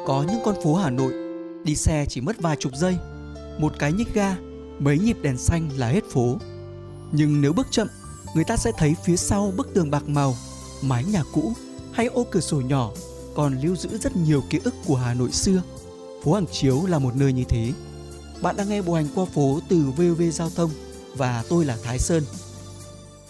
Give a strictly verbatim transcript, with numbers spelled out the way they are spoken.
Có những con phố Hà Nội, đi xe chỉ mất vài chục giây, một cái nhích ga, mấy nhịp đèn xanh là hết phố. Nhưng nếu bước chậm, người ta sẽ thấy phía sau bức tường bạc màu, mái nhà cũ hay ô cửa sổ nhỏ còn lưu giữ rất nhiều ký ức của Hà Nội xưa. Phố Hàng Chiếu là một nơi như thế. Bạn đang nghe Bộ Hành Qua Phố từ vê o vê Giao thông và tôi là Thái Sơn.